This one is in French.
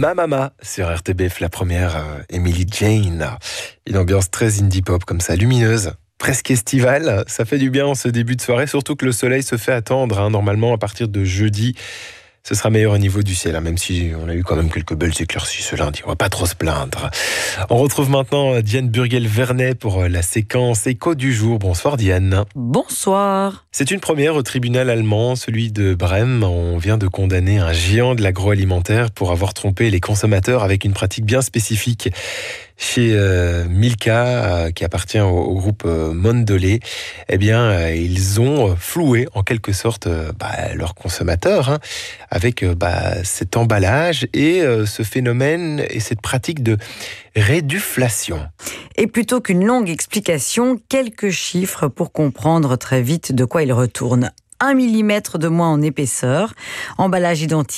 Mama sur RTBF, la première, Emily Jane. Une ambiance très indie pop comme ça, lumineuse, presque estivale. Ça fait du bien en ce début de soirée, surtout que le soleil se fait attendre. Normalement, à partir de jeudi, ce sera meilleur au niveau du ciel, même si on a eu quand même quelques belles éclaircies ce lundi. On va pas trop se plaindre. On retrouve maintenant Diane Burgel-Vernet pour la séquence écho du jour. Bonsoir Diane. Bonsoir. C'est une première au tribunal allemand, celui de Brême. On vient de condamner un géant de l'agroalimentaire pour avoir trompé les consommateurs avec une pratique bien spécifique. Chez Milka, qui appartient au groupe Mondelez, eh bien, ils ont floué en quelque sorte leurs consommateurs avec cet emballage et ce phénomène et cette pratique de réduflation. Et plutôt qu'une longue explication, quelques chiffres pour comprendre très vite de quoi il retourne. 1 millimètre de moins en épaisseur, emballage identique